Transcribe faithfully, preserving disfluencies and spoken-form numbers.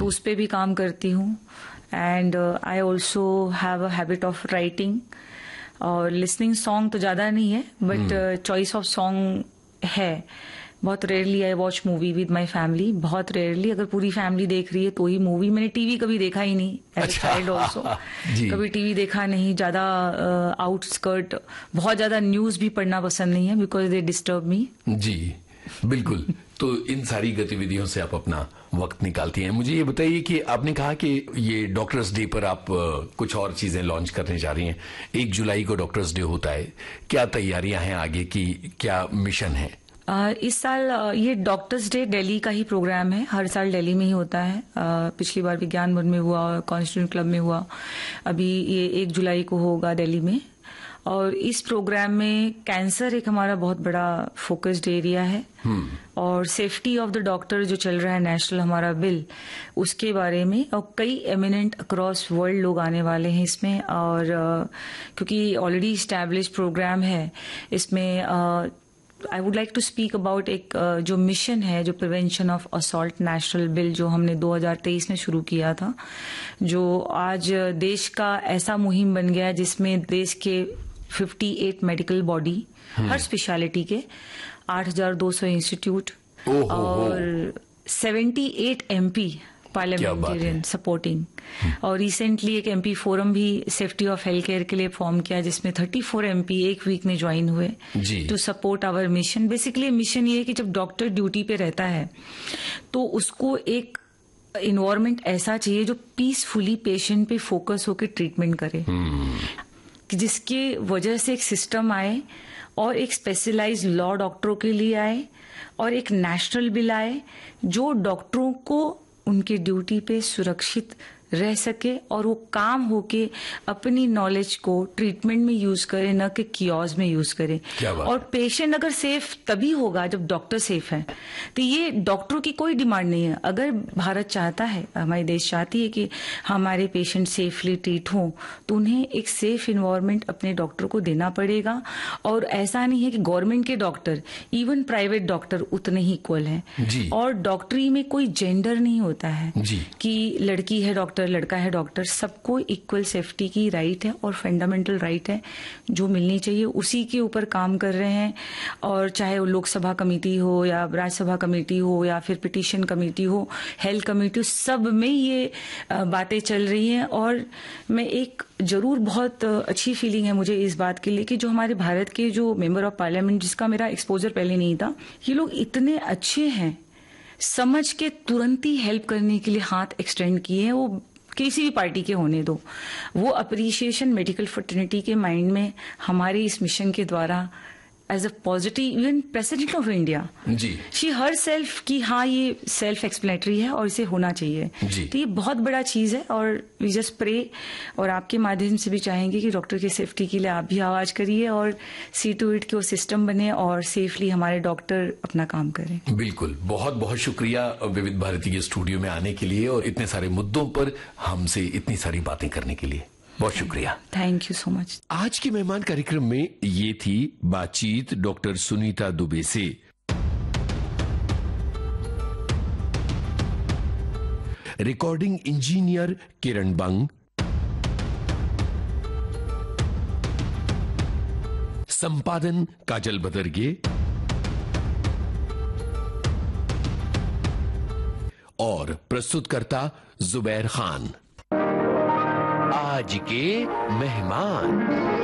उस पे भी काम करती हूँ। And I also have a habit of writing और लिसनिंग सॉन्ग तो ज्यादा नहीं है, बट चॉइस ऑफ सॉन्ग है। बहुत rarely I watch movie with my family, बहुत रेयरली। अगर पूरी फैमिली देख रही है तो ही मूवी। मैंने टीवी कभी देखा ही नहीं एज अ चाइल्ड ऑल्सो, कभी टीवी देखा नहीं। ज्यादा आउटस्कर्ट, बहुत ज्यादा न्यूज भी पढ़ना पसंद नहीं है, बिकॉज दे डिस्टर्ब मी। जी बिल्कुल। तो इन सारी गतिविधियों से आप अपना वक्त निकालती हैं। मुझे ये बताइए कि आपने कहा कि ये डॉक्टर्स डे पर आप कुछ और चीजें लॉन्च करने जा रही हैं। एक जुलाई को डॉक्टर्स डे होता है, क्या तैयारियां हैं आगे की, क्या मिशन है? Uh, इस साल uh, ये डॉक्टर्स डे दिल्ली का ही प्रोग्राम है। हर साल दिल्ली में ही होता है। uh, पिछली बार विज्ञान भवन में हुआ, कॉन्स्टिट्यूंट क्लब में हुआ, अभी ये एक जुलाई को होगा दिल्ली में। और इस प्रोग्राम में कैंसर एक हमारा बहुत बड़ा फोकस्ड एरिया है। hmm. और सेफ्टी ऑफ द डॉक्टर जो चल रहा है नेशनल हमारा बिल, उसके बारे में, और कई एमिनेंट अक्रॉस वर्ल्ड लोग आने वाले हैं इसमें। और uh, क्योंकि ऑलरेडी इस्टेब्लिश प्रोग्राम है इसमें, uh, I would like to speak about एक uh, जो मिशन है, जो prevention of assault national bill, जो हमने दो हज़ार तेईस में शुरू किया था, जो आज देश का ऐसा मुहिम बन गया है जिसमें देश के अट्ठावन मेडिकल बॉडी, हर स्पेशलिटी के आठ हज़ार दो सौ इंस्टीट्यूट और अठहत्तर एमपी पार्लियामेंटेरियन सपोर्टिंग। और रिसेंटली एक एमपी फोरम भी सेफ्टी ऑफ हेल्थ केयर के लिए फॉर्म किया, जिसमें चौंतीस एमपी एक वीक में ज्वाइन हुए to support our mission. Basically mission ये है कि जब डॉक्टर ड्यूटी पे रहता है तो उसको एक इन्वायरमेंट ऐसा चाहिए जो पीसफुली पेशेंट पे फोकस होकर ट्रीटमेंट करे, कि जिसकी वजह से एक सिस्टम आए और एक स्पेशलाइज्ड लॉ डॉक्टरों के लिए आए और एक नेशनल बिल आए जो डॉक्टरों को उनके ड्यूटी पे सुरक्षित रह सके और वो काम होके अपनी नॉलेज को ट्रीटमेंट में यूज करे, न कि कियोस्क में यूज करे। और पेशेंट अगर सेफ तभी होगा जब डॉक्टर सेफ है। तो ये डॉक्टरों की कोई डिमांड नहीं है। अगर भारत चाहता है, हमारे देश चाहती है कि हमारे पेशेंट सेफली ट्रीट हों, तो उन्हें एक सेफ इन्वायरमेंट अपने डॉक्टर को देना पड़ेगा। और ऐसा नहीं है कि गवर्नमेंट के डॉक्टर, इवन प्राइवेट डॉक्टर उतने ही इक्वल हैं। और डॉक्टरी में कोई जेंडर नहीं होता है कि लड़की है डॉक्टर, लड़का है डॉक्टर। सबको इक्वल सेफ्टी की राइट है और फंडामेंटल राइट है जो मिलनी चाहिए, उसी के ऊपर काम कर रहे हैं। और चाहे वो लोकसभा कमेटी हो या राज्यसभा कमेटी हो या फिर पिटीशन कमेटी हो, हेल्थ कमेटी हो, सब में ये बातें चल रही हैं। और मैं एक जरूर बहुत अच्छी फीलिंग है मुझे इस बात के लिए कि जो हमारे भारत के जो मेंबर ऑफ पार्लियामेंट, जिसका मेरा एक्सपोजर पहले नहीं था, ये लोग इतने अच्छे हैं, समझ के तुरंत ही हेल्प करने के लिए हाथ एक्सटेंड किए हैं। वो किसी भी पार्टी के होने दो, वो अप्रिशिएशन मेडिकल फ्रेटर्निटी के माइंड में हमारे इस मिशन के द्वारा as a positive, even president of India ji she her self की हाँ ये सेल्फ एक्सप्लेनेटरी है और इसे होना चाहिए। तो ये बहुत बड़ा चीज है। और वी जस्ट प्रे, और आपके माध्यम से भी चाहेंगे कि डॉक्टर की सेफ्टी के लिए आप भी आवाज करिए और सी टू इट के वो सिस्टम बने और सेफली हमारे डॉक्टर अपना काम करें। बिल्कुल, बहुत बहुत शुक्रिया विविध भारती के स्टूडियो में आने के लिए और इतने सारे मुद्दों पर हमसे इतनी सारी बातें करने के लिए। बहुत शुक्रिया, थैंक यू सो मच। आज की मेहमान कार्यक्रम में ये थी बातचीत डॉक्टर सुनीता दुबे से। रिकॉर्डिंग इंजीनियर किरण बंग, संपादन काजल बदरगे और प्रस्तुतकर्ता जुबैर खान। आज के मेहमान।